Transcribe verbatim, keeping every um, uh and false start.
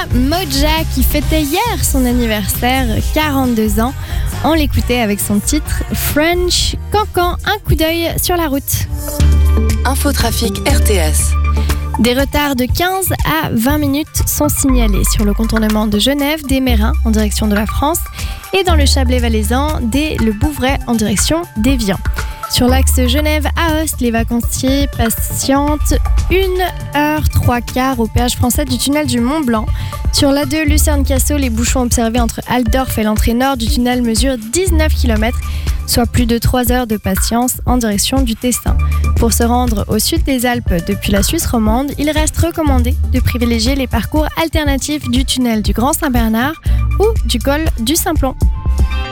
Moja qui fêtait hier son anniversaire, quarante-deux ans. On l'écoutait avec son titre French Cancan. Un coup d'œil sur la route. Infotrafic R T S. Des retards de quinze à vingt minutes sont signalés sur le contournement de Genève des Mérins en direction de la France et dans le Chablais valaisan dès le Bouvray en direction d'Évian. Sur l'axe Genève-Aoste, les vacanciers patientent une heure trois quarts au péage français du tunnel du Mont Blanc. Sur l'A deux Lucerne-Cassau, les bouchons observés entre Altdorf et l'entrée nord du tunnel mesurent dix-neuf kilomètres, soit plus de trois heures de patience en direction du Tessin. Pour se rendre au sud des Alpes depuis la Suisse romande, il reste recommandé de privilégier les parcours alternatifs du tunnel du Grand Saint-Bernard ou du col du Simplon.